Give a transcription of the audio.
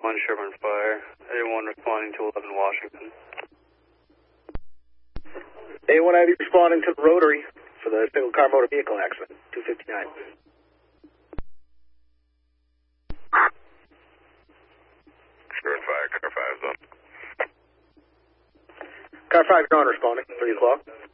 1 Sherman Fire. A1 responding to 11 Washington. A1 Ivy responding to the Rotary for the single car motor vehicle accident, 259. Sherman Fire, car 5's on. Car 5 is on responding, 3 o'clock.